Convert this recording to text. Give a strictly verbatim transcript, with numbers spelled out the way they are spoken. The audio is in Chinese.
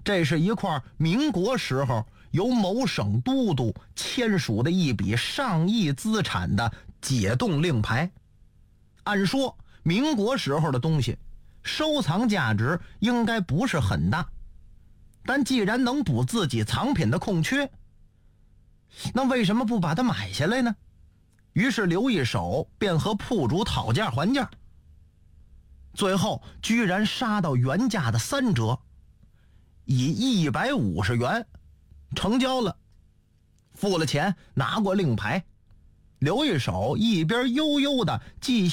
这是一块民国时候由某省都督签署的一笔上亿资产的解冻令牌。按说民国时候的东西收藏价值应该不是很大，但既然能补自己藏品的空缺，那为什么不把它买下来呢？于是刘一手便和铺主讨价还价，最后居然杀到原价的三折，以一百五十元成交了。付了钱，拿过令牌，刘一手一边悠悠的继续